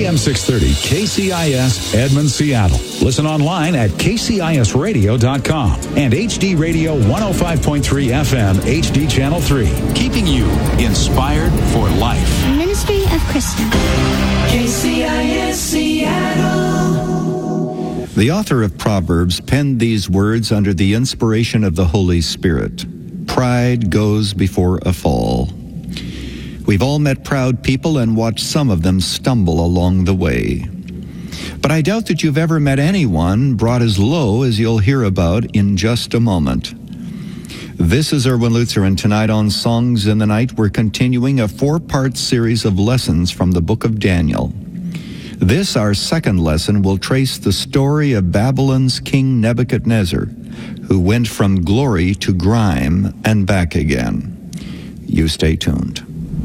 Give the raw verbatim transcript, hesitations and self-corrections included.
M six thirty K C I S Edmond, Seattle. Listen online at K C I S radio dot com and H D Radio one oh five point three F M H D Channel three. Keeping you inspired for life. Ministry of Christian. K C I S Seattle. The author of Proverbs penned these words under the inspiration of the Holy Spirit. Pride goes before a fall. We've all met proud people and watched some of them stumble along the way. But I doubt that you've ever met anyone brought as low as you'll hear about in just a moment. This is Erwin Lutzer, and tonight on Songs in the Night, we're continuing a four-part series of lessons from the book of Daniel. This, our second lesson, will trace the story of Babylon's King Nebuchadnezzar, who went from glory to grime and back again. You stay tuned.